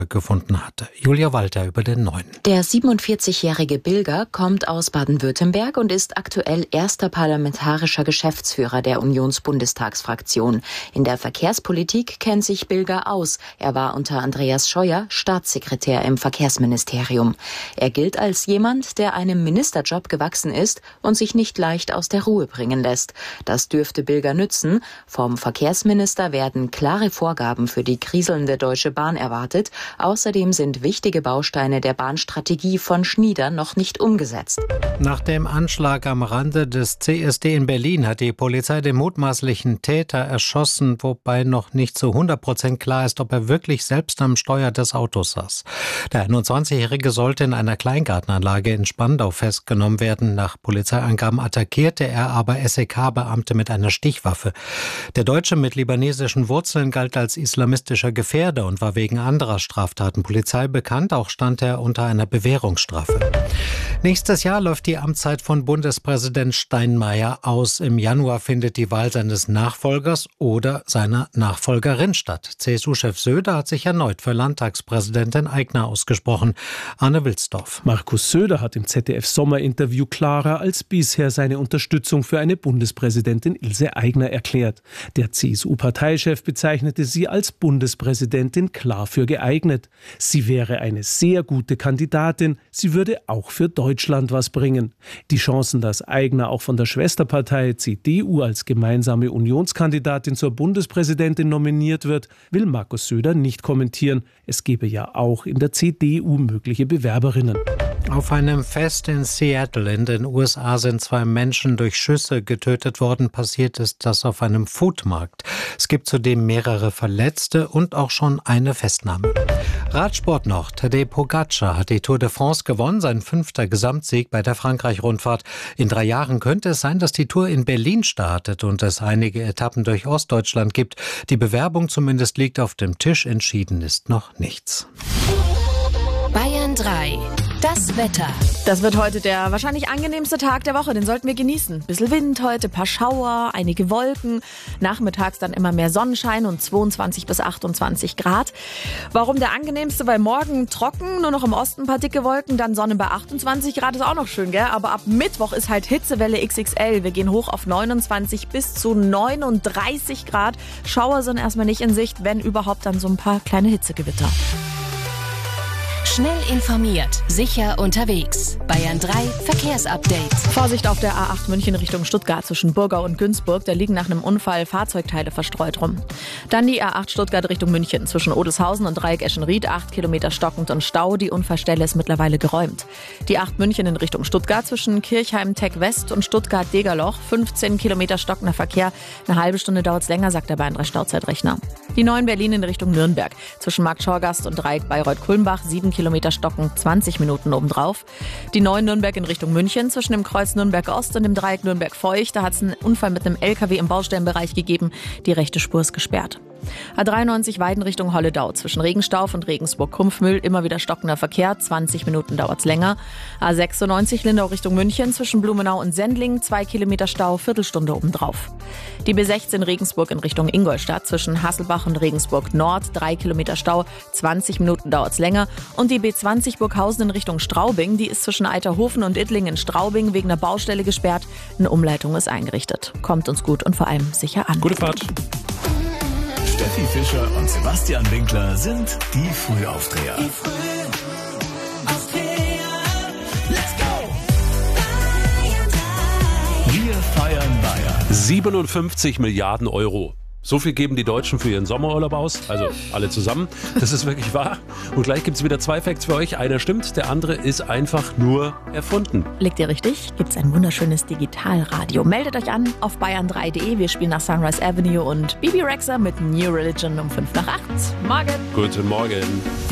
gefunden hatte. Julia Walter über den neuen. Der 47-jährige Bilger kommt aus Baden-Württemberg und ist aktuell erster parlamentarischer Geschäftsführer der Unionsbundestagsfraktion. In der Verkehrspolitik kennt sich Bilger aus. Er war unter Andreas Scheuer Staatssekretär im Verkehrsministerium. Er gilt als jemand, der einem Ministerjob gewachsen ist und sich nicht leicht aus der Ruhe bringen lässt. Das dürfte Bilger nützen. Vom Verkehrsminister werden klare Vorgaben für die kriselnde Deutsche Bahn erwartet. Außerdem sind wichtige Bausteine der Bahnstrategie von Schnieder noch nicht umgesetzt. Nach dem Anschlag am Rande des CSD in Berlin hat die Polizei den mutmaßlichen Täter erschossen, wobei noch nicht zu 100% klar ist, ob er wirklich selbst am Steuer des Autos saß. Der 21-Jährige sollte in einer Kleingartenanlage in Spandau festgenommen werden. Nach Polizeiangaben attackierte er aber SEK-Beamte mit einer Stichwaffe. Der Deutsche mit libanesischen Wurzeln galt als islamistischer Gefährder und war wegen anderer Straftaten Polizei bekannt, auch stand er unter einer Bewährungsstrafe. Nächstes Jahr läuft die Amtszeit von Bundespräsident Steinmeier aus. Im Januar findet die Wahl seines Nachfolgers oder seiner Nachfolgerin statt. CSU-Chef Söder hat sich erneut für Landtagspräsidentin Aigner ausgesprochen. Arne Wilsdorf. Markus Söder hat im ZDF-Sommerinterview klarer als bisher seine Unterstützung für eine Bundespräsidentin Ilse Aigner erklärt. Der CSU-Parteichef bezeichnete sie als Bundespräsidentin klar für geeignet. Sie wäre eine sehr gute Kandidatin. Sie würde auch für Deutschland was bringen. Die Chancen, dass Aigner auch von der Schwesterpartei CDU als gemeinsame Unionskandidatin zur Bundespräsidentin nominiert wird, will Markus Söder nicht kommentieren. Es gebe ja auch in der CDU mögliche Bewerberinnen. Auf einem Fest in Seattle in den USA sind 2 Menschen durch Schüsse getötet worden. Passiert ist das auf einem Foodmarkt. Es gibt zudem mehrere Verletzte und auch schon eine Festnahme. Radsport noch. Tadej Pogačar hat die Tour de France gewonnen, sein 5. Gesamtsieg bei der Frankreich-Rundfahrt. In 3 Jahren könnte es sein, dass die Tour in Berlin startet und es einige Etappen durch Ostdeutschland gibt. Die Bewerbung zumindest liegt auf dem Tisch, entschieden ist noch nichts. Bayern 3. Das Wetter. Das wird heute der wahrscheinlich angenehmste Tag der Woche. Den sollten wir genießen. Bisschen Wind heute, paar Schauer, einige Wolken. Nachmittags dann immer mehr Sonnenschein und 22 bis 28 Grad. Warum der angenehmste? Weil morgen trocken, nur noch im Osten ein paar dicke Wolken, dann Sonne bei 28 Grad. Ist auch noch schön, gell? Aber ab Mittwoch ist halt Hitzewelle XXL. Wir gehen hoch auf 29 bis zu 39 Grad. Schauer sind erstmal nicht in Sicht, wenn überhaupt dann so ein paar kleine Hitzegewitter. Schnell informiert, sicher unterwegs. Bayern 3 Verkehrsupdate. Vorsicht auf der A8 München Richtung Stuttgart zwischen Burgau und Günzburg. Da liegen nach einem Unfall Fahrzeugteile verstreut rum. Dann die A8 Stuttgart Richtung München zwischen Odelshausen und Dreieck Eschenried. 8 Kilometer stockend und Stau. Die Unfallstelle ist mittlerweile geräumt. Die 8 München in Richtung Stuttgart zwischen Kirchheim-Tech West und Stuttgart-Degerloch. 15 Kilometer stockender Verkehr. Eine halbe Stunde dauert es länger, sagt der Bayern 3 Stauzeitrechner. Die 9 Berlin in Richtung Nürnberg zwischen Markt-Schorgast und Dreieck Bayreuth-Kulmbach. 7 Kilometer stocken, 20 Minuten obendrauf. Die 9 Nürnberg in Richtung München zwischen dem Kreuz Nürnberg Ost und dem Dreieck Nürnberg Feucht. Da hat es einen Unfall mit einem LKW im Baustellenbereich gegeben. Die rechte Spur ist gesperrt. A93 Weiden Richtung Holledau zwischen Regenstauf und Regensburg-Kumpfmühl immer wieder stockender Verkehr, 20 Minuten dauert's länger. A96 Lindau Richtung München zwischen Blumenau und Sendling, 2 Kilometer Stau, Viertelstunde obendrauf. Die B16 Regensburg in Richtung Ingolstadt zwischen Hasselbach und Regensburg Nord, 3 Kilometer Stau, 20 Minuten dauert's länger. Und die B20 Burghausen in Richtung Straubing, die ist zwischen Eiterhofen und Ittlingen in Straubing wegen einer Baustelle gesperrt. Eine Umleitung ist eingerichtet. Kommt uns gut und vor allem sicher an. Gute Fahrt. Steffi Fischer und Sebastian Winkler sind die Frühaufdreher. Let's go! Wir feiern Bayern. 57 Milliarden Euro. So viel geben die Deutschen für ihren Sommerurlaub aus, also alle zusammen. Das ist wirklich wahr. Und gleich gibt es wieder 2 Facts für euch. Einer stimmt, der andere ist einfach nur erfunden. Liegt ihr richtig? Gibt's ein wunderschönes Digitalradio. Meldet euch an auf bayern3.de. Wir spielen nach Sunrise Avenue und Bibi Rexha mit New Religion um 7:55. Morgen. Guten Morgen.